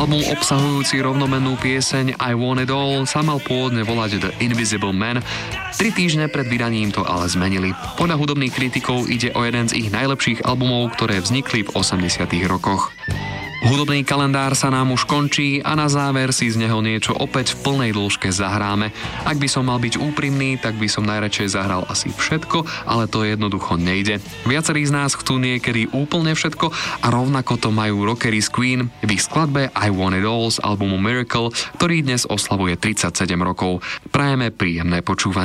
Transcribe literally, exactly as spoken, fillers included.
Album obsahujúci rovnomennú pieseň I Want It All sa mal pôvodne volať The Invisible Man. Tri týždne pred vydaním to ale zmenili. Podľa hudobných kritikov ide o jeden z ich najlepších albumov, ktoré vznikli v osemdesiatych rokoch. Hudobný kalendár sa nám už končí a na záver si z neho niečo opäť v plnej dĺžke zahráme. Ak by som mal byť úprimný, tak by som najradšej zahral asi všetko, ale to jednoducho nejde. Viacerí z nás chcú niekedy úplne všetko a rovnako to majú rockery z Queen v ich skladbe I Want It All z albumu Miracle, ktorý dnes oslavuje tridsaťsedem rokov. Prajeme príjemné počúvanie.